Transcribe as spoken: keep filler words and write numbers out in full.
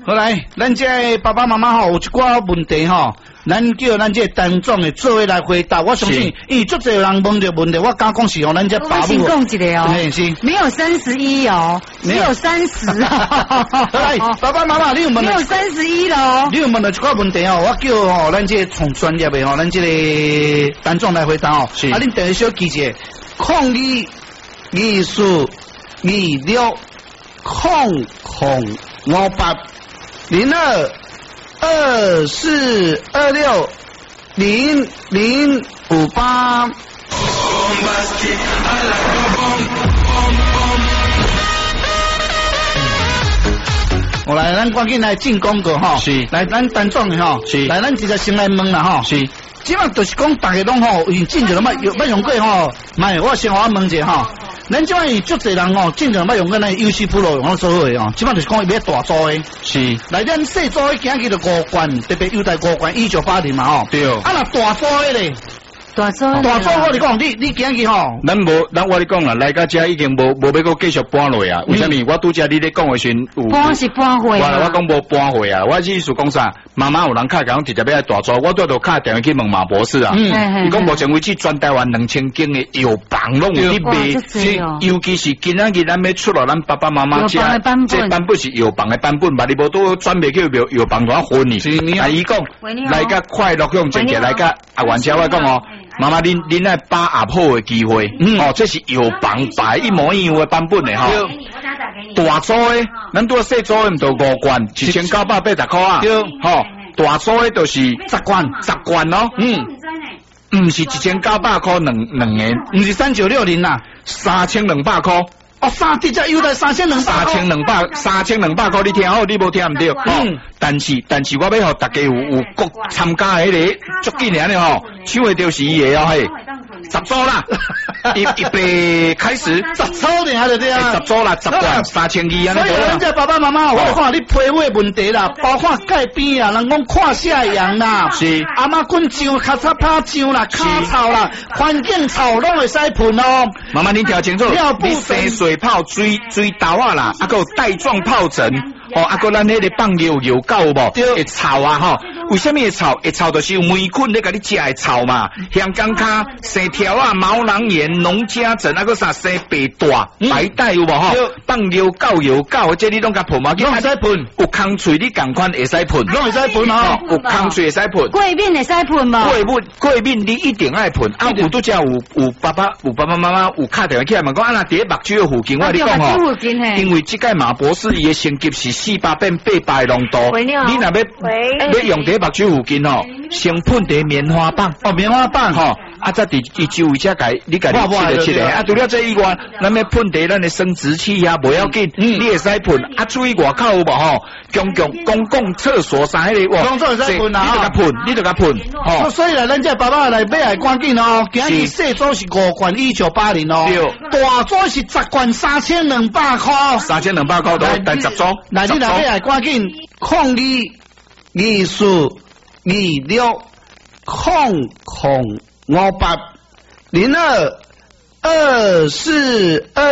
好来，咱这爸爸妈妈吼有一寡问题吼，咱叫咱这陈总的做位来回答。我相信，因为足侪人问这问题，我敢讲是吼，咱这爸母。 我先讲一个哦， 是没有三十一哦，只有三十哦。 来，爸爸妈妈，你有问？ 没有三十一了。 你有问到一寡问题哦，我叫吼咱这从专业的吼，咱这个陈总来回答哦。是。啊，恁第一小记者，抗议艺术二六空空五八。零二二四二六零零五八。我来，咱赶紧来进广告哈。是。来，咱陈总的哈。是。来，咱直接先来问啦哈。是。即摆就是讲，大家拢吼用进前捌用捌用过吼，卖我先互我问一下哈。咱即摆有足侪人哦，进前捌用过咱 U C Pro 用做好的哦，即摆就是讲伊要大组的。是。来，咱细组的行去就五罐，特别优待五罐，一九八零嘛吼。对。啊，那大组的咧。大组大组，我你讲，你你行去吼。 咱无，咱我你讲啦，来到遮已经无无要搁继续搬落啊。为虾米？我拄则你咧讲的时阵有。 搬是搬回。 我我讲无搬回啊，我意思讲啥？妈妈有人敲讲直接要来大组，我拄着敲电话去问马博士啊。嗯。伊讲目前为止全台湾两千间的药房拢有去卖，尤其是今仔日咱要出了咱爸爸妈妈遮，这版本是药房的版本，嘛你无都转袂去药药房团分你。是你啊。伊讲来个快乐用直接来个啊，原车我讲哦。妈妈，恁恁爱把握好的机会，嗯、哦，这是药房摆一模一样的版本的哈。大组的，咱拄细组的唔到五罐，一千九百八十块啊。对，吼，大组的就是十罐，十罐哦。嗯，唔是一千九百块两两个， 唔是三九六零啦， 三千两百块。 哦，三直接优待三千两百， 三千两百，三千两百块，你听好，你无听唔对。嗯，但是但是我要互大家有有各参加迄个足几年的吼，抢的就是伊个哦嘿，十组啦，一一百开始， 十组尔就对啊， 十组啦，十罐三千二啊。 所以人家爸爸妈妈，我看你皮肤问题啦，包括钙边啊，人讲看下痒啦，是阿妈滚痒、咔嚓拍痒啦、卡臭啦、环境臭拢会使喷哦。 妈妈，你听清楚，你生水泡、水水痘啊啦，啊个带状疱疹，哦，啊个咱迄个放尿尿狗无，会臭啊吼。为什么会臭？会臭就是有霉菌咧，甲你食会臭嘛。香港卡、生条啊、毛囊炎、脓痂疹，啊个啥生白带、白带有无吼？放尿狗药狗，这你拢甲喷嘛？ 拢会使喷， 有空喙你共款会使喷， 拢会使喷哦。 有空喙会使喷， 过敏会使喷嘛？ 过敏过敏你一定爱喷。啊，有拄则有有爸爸有爸爸妈妈有敲电话起来问讲，啊那伫目睭附近，我你讲吼，因为即个马博士伊的成绩是四百变八百浓度，你若要要用伫目睭附近吼，先喷伫棉花棒， 哦棉花棒吼，啊再伫伊周围遮解，你家己切来切来，啊除了这以外，咱要喷伫咱的生殖器啊，不要紧，你会使喷，啊注意外口有无吼，公共公共厕所啥迄个， 公共厕所喷啊， 你就甲喷，你就甲喷， 吼。所以啦，咱这爸爸来买来赶紧哦，今日细组是五罐一九八零哦，大组是十罐三千两百块， 三千两百块都但十组， 那你来买来赶紧抗议艺术。二六空空五八零二二四二。